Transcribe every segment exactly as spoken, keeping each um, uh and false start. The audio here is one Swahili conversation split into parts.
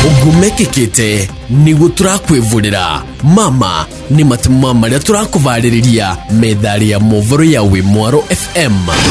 ugumekekete nigu turakwivurira mama ni matuma maria turakuvariria medali ya movoro ya Wimwaro F M.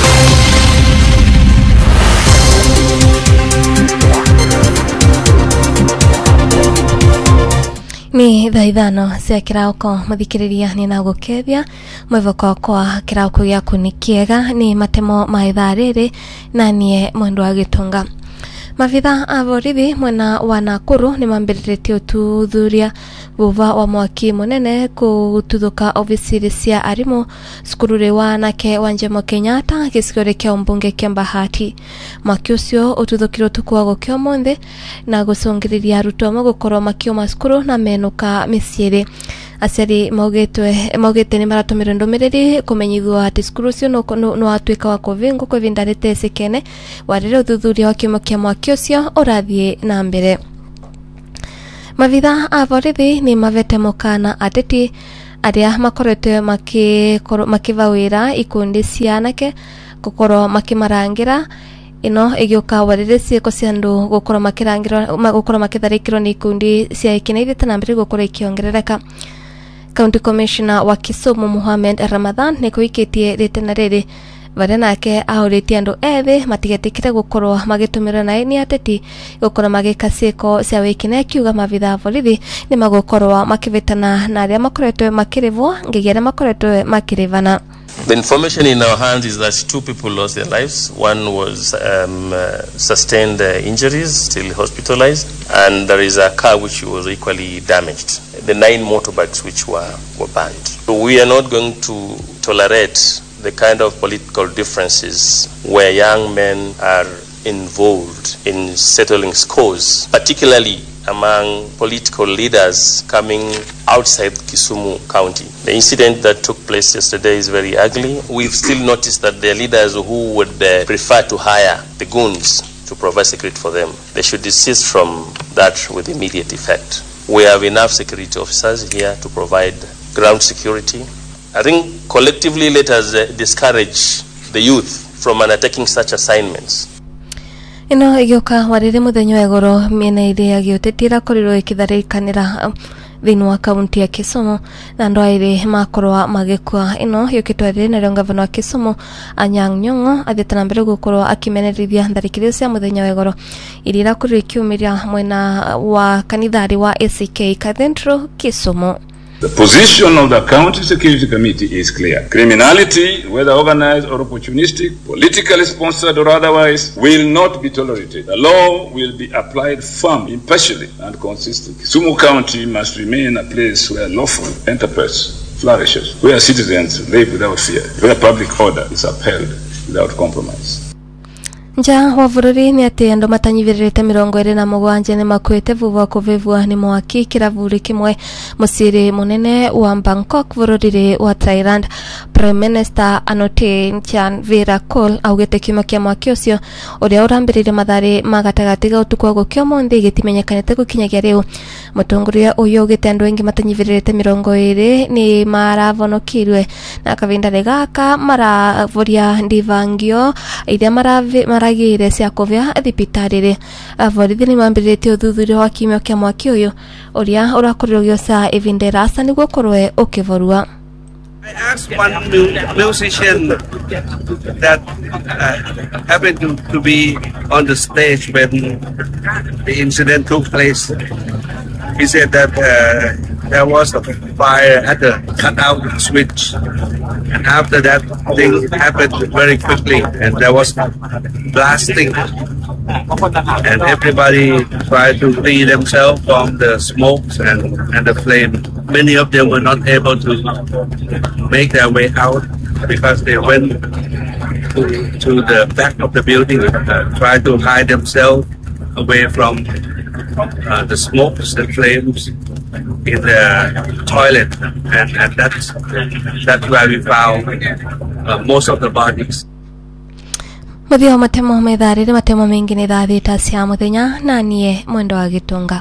Ni thaithano cia kirauko mathikiriria ni na gukethia mwivoko kwa kirauko yaku ni kiega ni matemo maithariri na nie mwendo wa gitunga. Mavitha avorithi mwena wa Nakuru ni mambiritie ututhuria vuva wa mwaki munene kututhuka ofisiri cia arimu skurure wa nake wa Jomo Kenyatta gisigore kia umbunge kia Bahati. Mwaki ucio ututhukirwo tukwa gukio monthe na gusongiriria aruto magukorwo makio maskuru na menuka misiere. Aciari maugitwe maugite ni maratumira ndomereri kumenyithwa ati skuru cio no no atuika wa kuvingo kwa vindarite sekene warire uthuthuria wa kimo kia mwaki ucio urathie na mbere. Mavitha avorithi ni mavete mukana ateti aria makorete maki makivawira ikundi cianake gukorwo makimarangira ino igioka warire cieko cia andu gukorwo makirangira gukorwo makitharikirwo ni ikundi cia ikineithite na mbere gukorwo ikiongerereka. County Commissioner wa Kisumu Mohamed Ramadhan ni kuikitie ritena riri varia nake ahuritie andu ethi matigetikire gukorwo magitumira na ni ateti gukorwo magika cieko cia wikine kiuga mavitha borithi ni magukorwo makivitana na aria makoretwe makirivwo ngigera makoretwe makirivana. The information in our hands is that two people lost their lives. One was um, uh, sustained uh, injuries, still hospitalized, and there is a car which was equally damaged. The nine motorbikes which were, were banned. So we are not going to tolerate the kind of political differences where young men are involved in settling scores, particularly among political leaders coming outside Kisumu County. The incident that took place yesterday is very ugly. We've still noticed that there are leaders who would uh, prefer to hire the goons to provide security for them. They should desist from that with immediate effect. We have enough security officers here to provide ground security. I think collectively let us uh, discourage the youth from undertaking such assignments. Ino igioka warire muthenyo egoro miena ire agiotetira korirwo ikitharikanira thinu wa kaunti ya Kisumu na ndo aire makorwa magekwa. Ino yokitwarire na gavana wa Kisumu Anyang' Nyong'o athitana mbere gukorwa akimenerithia ndarikire cia muthenyo egoro irira kuri kiumiria mwena wa kanithari wa A C K Cathedral Kisumu. The position of the County Security Committee is clear. Criminality, whether organized or opportunistic, politically sponsored or otherwise, will not be tolerated. The law will be applied firmly, impartially, and consistently. Kisumu County must remain a place where lawful enterprise flourishes, where citizens live without fear, where public order is upheld without compromise. Nja wa vururi ni ati andu matanyiviririte mirongo iri na mugwanja ni makwite vuva kuvivwa ni mwaki kiravuri kimwe musiri munene wa Bangkok vururire wa Thailand. Prime Minister Anote Chan Virakol augite kiuma kia mwaki ucio uria urambirire mathari magatagati ga utukwa gukio monthi gitimenyekanite gukinyagia riu. Mutongoria uyu ugite andu engi matanyiviririte mirongo iri ni maravonokirwe na kavinda gaka maravoria ndivangio iria maravi maragire cia kovya thibitarire. Avorithi ni mambiritie uthuthuria wa kimio kia mwaki uyu uria urakorirwo giosa evinde rasa niguo korwe ukivorua. I asked one musician that uh, happened to, to be on the stage when the incident took place. He said that uh, there was a fire at the cutout switch, and after that thing happened very quickly, and there was blasting, and everybody tried to free themselves from the smokes and, and the flame. Many of them were not able to make their way out because they went to, to the back of the building, uh, tried to hide themselves away from uh, the smokes, the flames in the toilet, and, and that's, that's where we found uh, most of the bodies. Muthio matemo metharire matemo mengi ni thita cia muthenya na nie mwendo wa gitunga.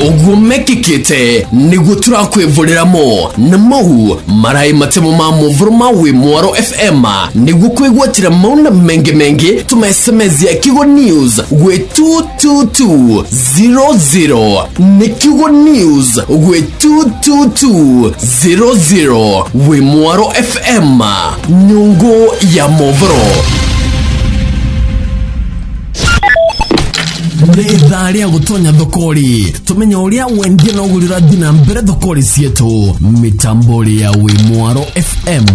ugumekikite niguo turakwivuliramo na mau marai matemo ma movoro ma wi mwaro F M niguo kwigwatira mauna mengi mengi tuma S M S ya Kigo News gwe two two two zero zero ni Kigo News gwe two two two zero zero wi mwaro F M nyungu ya movoro. Ndari ya gutonya thokori tumenya uria wendie no gurira dina mbere thokori cietu mitambori ya wi mwaro F M.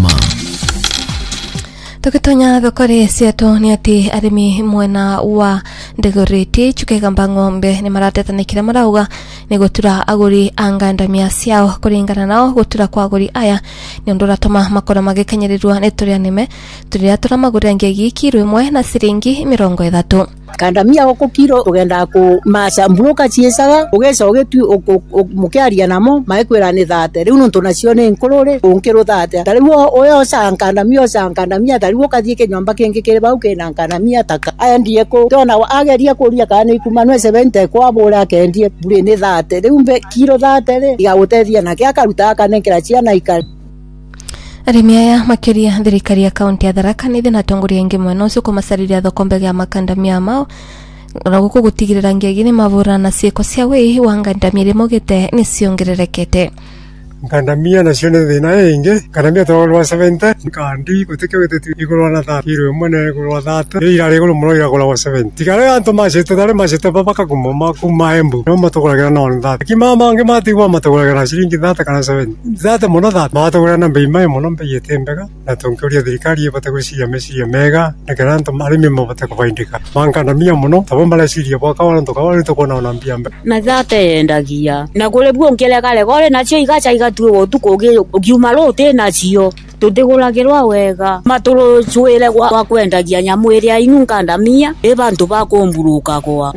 Tukitonya thokori cietu ni ati arimi mwena wa Ndegoreti Chukegamba ng'ombe ni maratetanĩkire marauga ni gutura aguri angandamia ciao kuringana nao gutura kwa aguri aya ni undu ratuma makora magikenyerirwa ni turia nime turia turamagurira ngegi kiro imwe na siringi mirongo ithatu. Kandamia oko kiro ugenda ku macambuluka ciesaga ugeca ugetu mukiaria namo maekwira ni thate riu nuntu nacio ni nkururi unkiro thate tariu oyo sankandamia sankandamia tariu kathie kenyomba kingi kiri bau kina nkandamia taka aya ndie ko tona ageria kuria kana ikumanwe seventy kwa bora kendie bure ni thate riu mbe kiro thate ri igagutethia na kia karuta kanekera ciana ikari. Arimi aya makiria thirikari ya kaunti ya Tharaka Nithi na atongoria ingi mwena ucio kumasariria thokombe ya makandamia mao na guku gutigirira ngegi ni mavura na ciiko cia wi wa ngandamia rimugite ni ciongererekete. Kandamia na cione thina ingi kandamia twarwa seventy kandi gutike wetete igurwa na thirty iro mwene igurwa thirty ira iguru muno iragura wa seventy kare anto macete tare macete babaka kumoma kuma embu no matuguragira no thirty kima mangi matigwa matuguragira ciringi thirty kana seventy thirty muno thirty matugura na bei mai muno bei yetembega na tongoria thirikari ibata guciria meciria mega na karanto arimi mabata kubaindika mankandamia muno tabo maleciria bwa kawana to kawana to kona na mbiambe na thirty endagia na kule bwo ngele kale gore na cio igacha tuwe tukoge ukiuma rote na cio tutiguragirwa wega maturu chwele kwa kwendagia nyamu iria inunkandamia ebantu bakomburuka kwa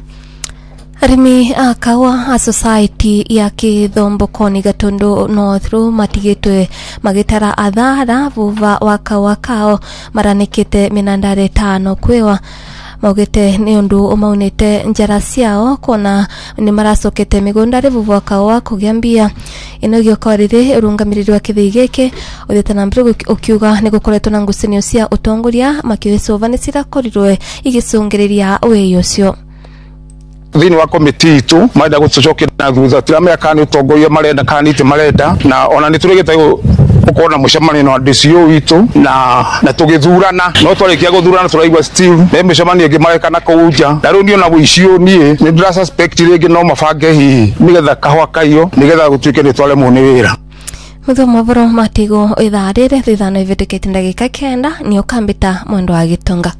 arimi akawa a society ya Kithombo Koni Gatondo North matigitwe magitara athara vuva wakawa kao maranikite minandare tano kwewa maugite ni undu umaunite njara ciao kona ni maracokete migunda rivuvu akawa kugiambia inogio korire urungamiriri wa kithi giki uthite na mbere ukiuga ni gukoretwo na ngucanio cia utongoria makiwicova ni cirakorirwe igicungiriria wei ucio thini wa komiti itu maenda gutucokera na thutha tiramenya kana utongoria marenda kana ite marenda na ona ni turigite ukona mucemani no D C O witu na na tugithurana no twarikia guthurana turaigwa still ne mucemani ingi marekana kuuja na riu ndio na wicio nie ni ndra suspect ringi no mabange hi nigetha kahwa kaio nigetha gutuike ni twale mu ni wira mutho mavoro matigo itharire thithano ivitikite ndagika kenda ni ukambita mwendo wa Gitonga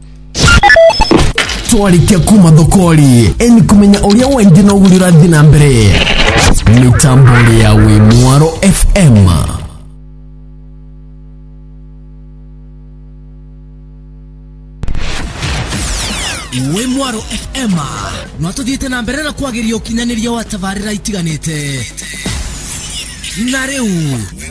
twarikia kuma thokori eni kumenya uria wendi no gurira thina mbere mitambori ya wi mwaro F M. Wi mwaro F M matuthiite na mbere na kwagiria ukinyaniria wa tabarira itiganite na riu